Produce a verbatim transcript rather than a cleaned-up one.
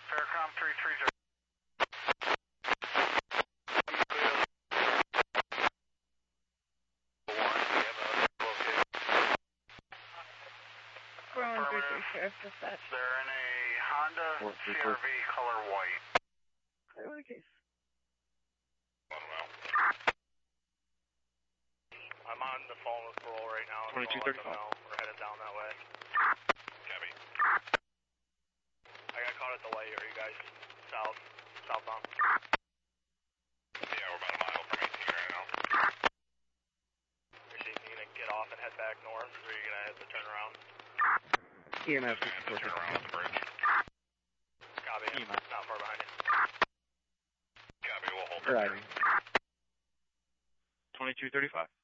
Faircom three three zero. four one three three, Sheriff Dispatch. They're in a Honda C R V color white. Clear with a case. I'm on the phone with parole right now. twenty-two thirty-five. We're headed down that way. Gabby. I got caught at the light. Are you guys south, southbound? Yeah, we're about a mile from eighteen right now. Is he gonna get off and head back north, or are you gonna have to turn around? E M S. Turn around at the bridge. Copy. E M S. Not far behind you. Copy. We'll hold. Driving. twenty-two thirty-five.